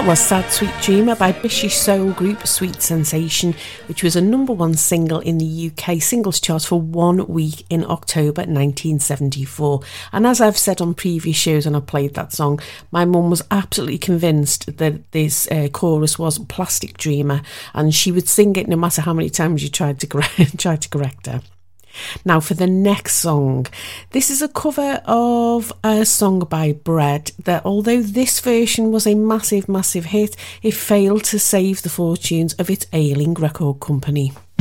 That was Sad Sweet Dreamer by British soul group Sweet Sensation, which was a number one single in the UK singles chart for 1 week in October 1974. And as I've said on previous shows when I played that song, my mum was absolutely convinced that this chorus was Plastic Dreamer, and she would sing it no matter how many times you tried to correct her. Now for the next song. This is a cover of a song by Bread that, although this version was a massive hit, it failed to save the fortunes of its ailing record company.